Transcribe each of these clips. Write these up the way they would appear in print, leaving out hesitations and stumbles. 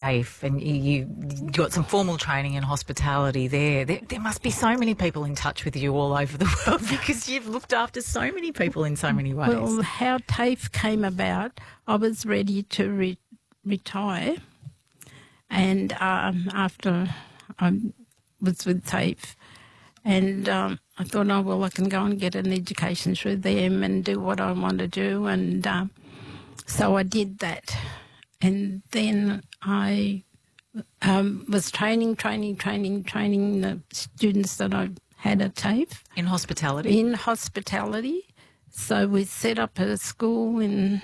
TAFE and you got some formal training in hospitality there must be so many people in touch with you all over the world because you've looked after so many people in so many ways. Well, how TAFE came about, I was ready to retire, and after I was with TAFE, and I thought, oh, well, I can go and get an education through them and do what I want to do, and so I did that. And then I was training the students that I had at TAFE. In hospitality? In hospitality. So we set up a school in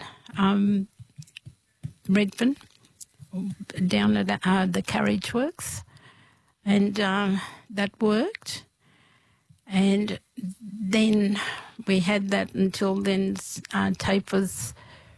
Redfern, down at the Carriage Works, and that worked. And then we had that until then. TAFE was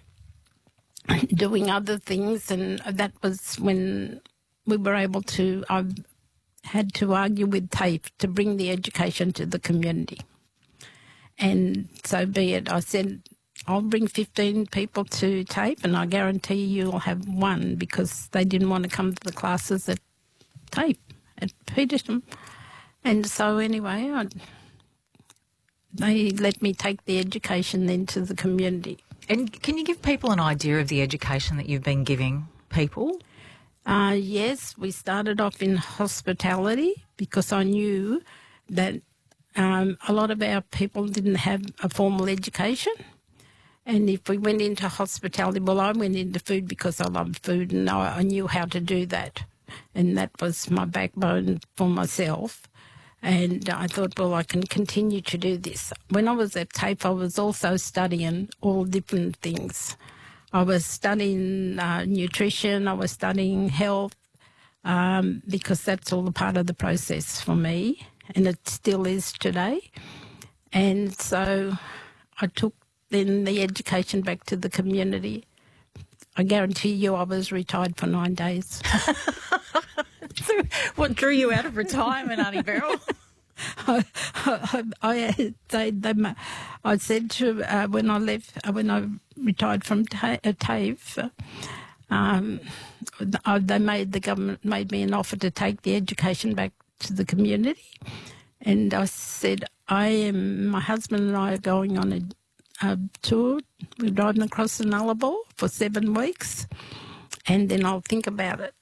doing other things, and that was when we were able to, I had to argue with TAFE to bring the education to the community. And so be it. I said, I'll bring 15 people to TAFE and I guarantee you'll have one, because they didn't want to come to the classes at TAFE, at Petersham. And so anyway, they let me take the education then to the community. And can you give people an idea of the education that you've been giving people? Yes, we started off in hospitality because I knew that a lot of our people didn't have a formal education. And if we went into hospitality, well, I went into food because I loved food and I knew how to do that. And that was my backbone for myself. And I thought, well, I can continue to do this. When I was at TAFE, I was also studying all different things. I was studying nutrition, I was studying health, because that's all a part of the process for me, and it still is today. And so I took then the education back to the community. I guarantee you I was retired for 9 days. So what drew you out of retirement, Auntie Beryl? I said to when I retired from TAFE, the government made me an offer to take the education back to the community, and I said, my husband and I are going on a tour. We're driving across the Nullarbor for 7 weeks, and then I'll think about it.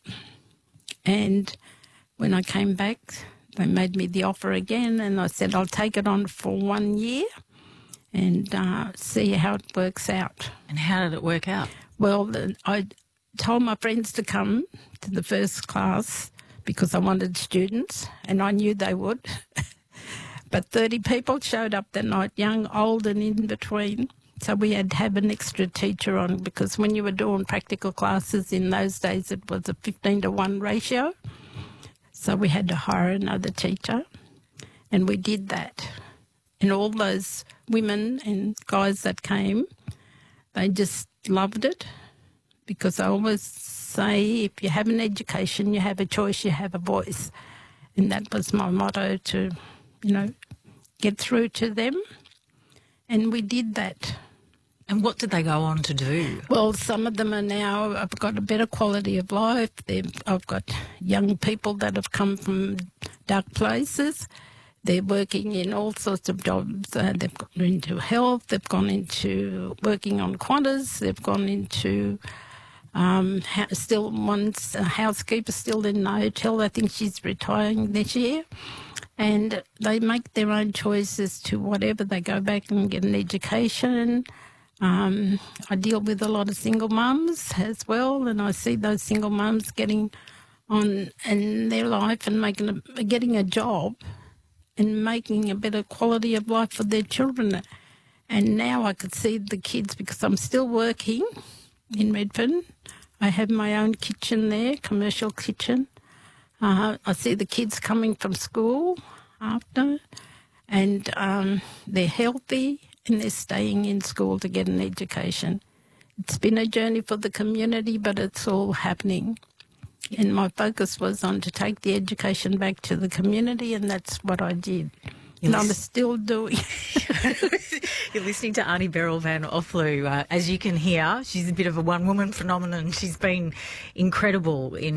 And when I came back, they made me the offer again, and I said, I'll take it on for 1 year and see how it works out. And how did it work out? Well, I told my friends to come to the first class because I wanted students, and I knew they would. But 30 people showed up that night, young, old and in between. So we had to have an extra teacher on, because when you were doing practical classes in those days, it was a 15-to-1 ratio. So we had to hire another teacher, and we did that. And all those women and guys that came, they just loved it, because I always say, if you have an education, you have a choice, you have a voice. And that was my motto, to, get through to them. And we did that. And what did they go on to do? Well, some of them are now, I've got a better quality of life. I've got young people that have come from dark places. They're working in all sorts of jobs. They've gone into health, they've gone into working on Qantas, they've gone into still one's a housekeeper still in the hotel. I think she's retiring this year. And they make their own choices to whatever. They go back and get an education. I deal with a lot of single mums as well, and I see those single mums getting on in their life and getting a job and making a better quality of life for their children. And now I could see the kids, because I'm still working in Redfern. I have my own kitchen there, commercial kitchen. I see the kids coming from school after, and they're healthy and they're staying in school to get an education. It's been a journey for the community, but it's all happening. And my focus was on to take the education back to the community, and that's what I did. And I'm still doing. You're listening to Auntie Beryl Van Offloo. As you can hear, she's a bit of a one-woman phenomenon. She's been incredible in